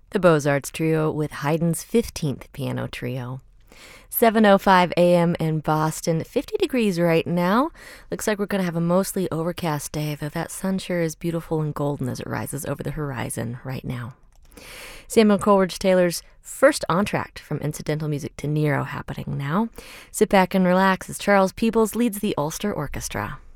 The Beaux-Arts Trio with Haydn's 15th Piano Trio. 7:05 a.m. in Boston, 50 degrees right now. Looks like we're going to have a mostly overcast day, though that sun sure is beautiful and golden as it rises over the horizon right now. Samuel Coleridge Taylor's first entr'acte from incidental music to Nero happening now. Sit back and relax as Charles Peebles leads the Ulster Orchestra.